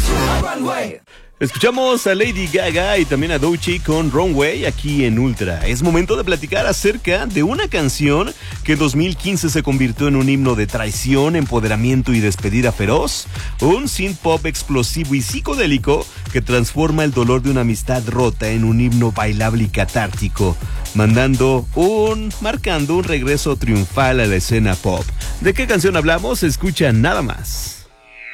Escuchamos a Lady Gaga y también a Doechii con Runway aquí en Ultra. Es momento de platicar acerca de una canción que en 2015 se convirtió en un himno de traición, empoderamiento y despedida feroz. Un synth pop explosivo y psicodélico que transforma el dolor de una amistad rota en un himno bailable y catártico, marcando un regreso triunfal a la escena pop. ¿De qué canción hablamos? Escucha nada más.